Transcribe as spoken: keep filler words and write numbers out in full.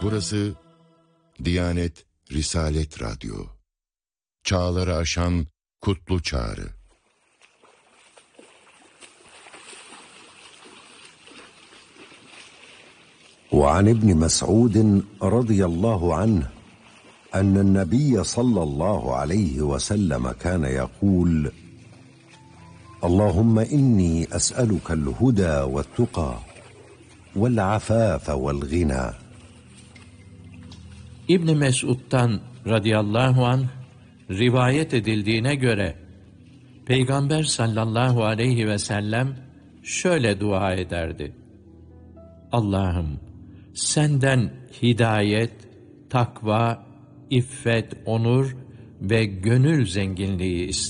Burası Diyanet Risalet Radyo. Çağları aşan kutlu çağrı. وعن ابن مسعود رضي الله عنه أن النبي صلى الله عليه وسلم كان يقول: اللهم إني أسألك الهدى والتقى والعفاف والغنى. İbn Mes'ud'dan radıyallahu anh rivayet edildiğine göre Peygamber sallallahu aleyhi ve sellem şöyle dua ederdi: Allah'ım, senden hidayet, takva, iffet, onur ve gönül zenginliği isterim.